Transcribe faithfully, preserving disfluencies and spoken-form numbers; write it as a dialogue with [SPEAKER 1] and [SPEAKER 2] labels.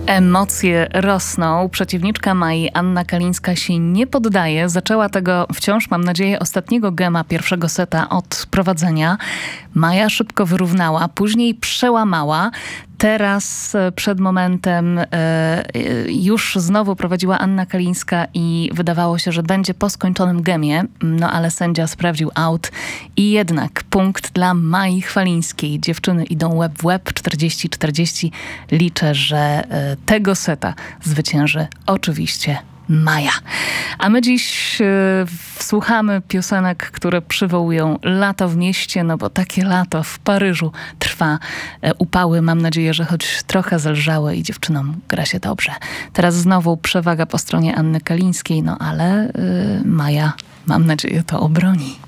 [SPEAKER 1] Emocje rosną. Przeciwniczka Mai, Anna Kalińska, się nie poddaje. Zaczęła tego wciąż, mam nadzieję, ostatniego gema pierwszego seta od prowadzenia. Maja szybko wyrównała, później przełamała. Teraz przed momentem e, już znowu prowadziła Anna Kalińska i wydawało się, że będzie po skończonym gemie, no ale sędzia sprawdził out i jednak punkt dla Mai Chwalińskiej. Dziewczyny idą łeb w łeb, czterdzieści czterdzieści. Liczę, że e, tego seta zwycięży oczywiście Maja. A my dziś y, słuchamy piosenek, które przywołują lato w mieście, no bo takie lato w Paryżu trwa. E, upały, mam nadzieję, że choć trochę zelżały i dziewczynom gra się dobrze. Teraz znowu przewaga po stronie Anny Kalińskiej, no ale y, Maja, mam nadzieję, to obroni.